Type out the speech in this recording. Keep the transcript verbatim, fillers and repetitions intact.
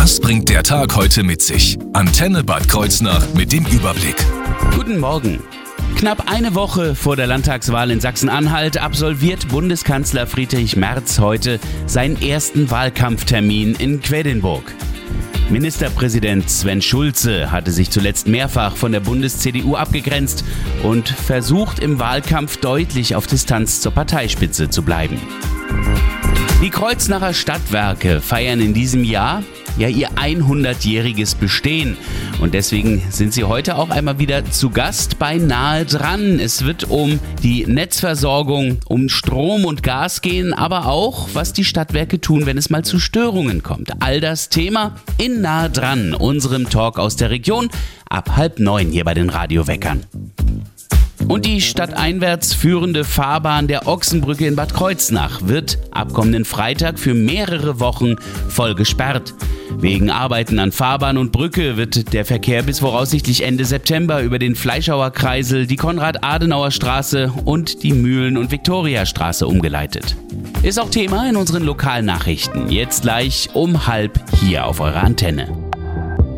Was bringt der Tag heute mit sich? Antenne Bad Kreuznach mit dem Überblick. Guten Morgen. Knapp eine Woche vor der Landtagswahl in Sachsen-Anhalt absolviert Bundeskanzler Friedrich Merz heute seinen ersten Wahlkampftermin in Quedlinburg. Ministerpräsident Sven Schulze hatte sich zuletzt mehrfach von der Bundes-C D U abgegrenzt und versucht im Wahlkampf deutlich auf Distanz zur Parteispitze zu bleiben. Die Kreuznacher Stadtwerke feiern in diesem Jahr ja ihr hundertjähriges Bestehen. Und deswegen sind sie heute auch einmal wieder zu Gast bei Nahe dran. Es wird um die Netzversorgung, um Strom und Gas gehen, aber auch, was die Stadtwerke tun, wenn es mal zu Störungen kommt. All das Thema in Nahe dran, unserem Talk aus der Region, ab halb neun hier bei den Radioweckern. Und die stadteinwärts führende Fahrbahn der Ochsenbrücke in Bad Kreuznach wird ab kommenden Freitag für mehrere Wochen voll gesperrt. Wegen Arbeiten an Fahrbahn und Brücke wird der Verkehr bis voraussichtlich Ende September über den Fleischhauer Kreisel, die Konrad-Adenauer-Straße und die Mühlen- und Viktoriastraße umgeleitet. Ist auch Thema in unseren Lokalnachrichten. Jetzt gleich um halb hier auf eurer Antenne.